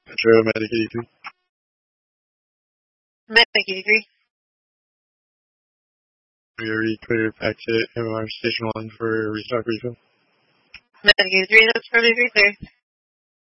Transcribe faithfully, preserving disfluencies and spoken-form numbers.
Metro Medic eighty-three. Medic eighty-three. We are clear back to M R Station one for restock refill. Medic eighty-three, that's perfectly clear.